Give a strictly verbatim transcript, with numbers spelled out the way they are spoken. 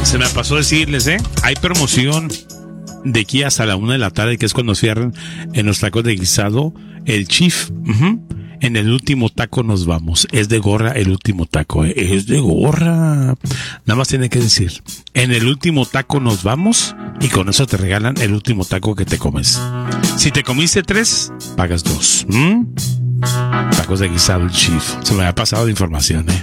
Se me pasó decirles, ¿eh? Hay promoción de aquí hasta la una de la tarde, que es cuando cierran en los tacos de guisado el Chief. Uh-huh. En el último taco nos vamos. Es de gorra el último taco. ¿eh? Es de gorra. Nada más tiene que decir, en el último taco nos vamos, y con eso te regalan el último taco que te comes. Si te comiste tres, pagas dos. ¿Mm? Tacos de guisado el Chief. Se me ha pasado de información, ¿eh?